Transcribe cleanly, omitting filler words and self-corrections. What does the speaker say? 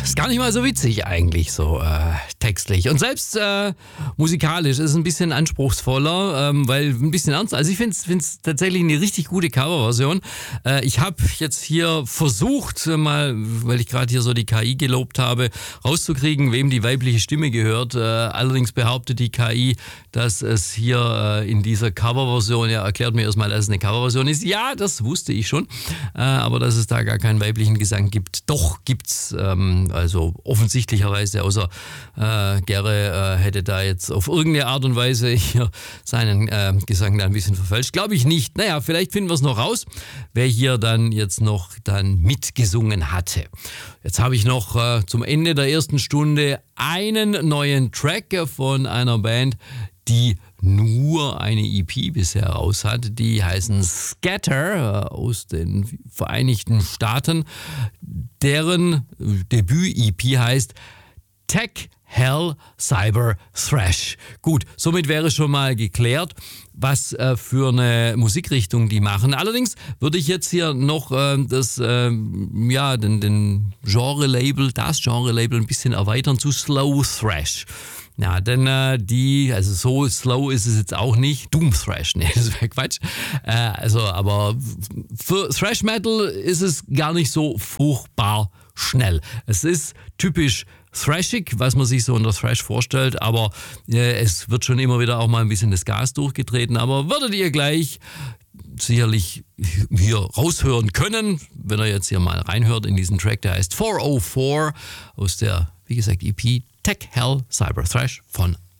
Ist gar nicht mal so witzig eigentlich, so textlich. Und selbst musikalisch ist es ein bisschen anspruchsvoller, weil ein bisschen ernst. Also ich finde es tatsächlich eine richtig gute Coverversion. Ich habe jetzt hier versucht, mal, weil ich gerade hier so die KI gelobt habe, rauszukriegen, wem die weibliche Stimme gehört. Allerdings behauptet die KI, dass es hier in dieser Coverversion, ja, erklärt mir erstmal, dass es eine Coverversion ist. Ja, das wusste ich schon, aber dass es da gar keinen weiblichen Gesang gibt. Doch gibt's, also offensichtlicherweise, außer Gerre hätte da jetzt auf irgendeine Art und Weise hier seinen Gesang da ein bisschen verfälscht. Glaube ich nicht. Naja, vielleicht finden wir es noch raus, wer hier dann jetzt noch dann mitgesungen hatte. Jetzt habe ich noch zum Ende der ersten Stunde einen neuen Track von einer Band, die nur eine EP bisher raus hat. Die heißen Scatter aus den Vereinigten Staaten. Deren Debüt-EP heißt Tech Hell Cyber Thrash. Gut, somit wäre schon mal geklärt, was für eine Musikrichtung die machen. Allerdings würde ich jetzt hier noch das Genre-Label ein bisschen erweitern zu Slow Thrash. Ja, denn also so slow ist es jetzt auch nicht. Doom Thrash, nee, das wäre Quatsch. Aber für Thrash Metal ist es gar nicht so furchtbar schnell. Es ist typisch thrashig, was man sich so unter Thrash vorstellt, aber es wird schon immer wieder auch mal ein bisschen das Gas durchgetreten, aber würdet ihr gleich sicherlich hier raushören können, wenn ihr jetzt hier mal reinhört in diesen Track, der heißt 404 aus der, wie gesagt, EP Tech Hell Cyber Thrash von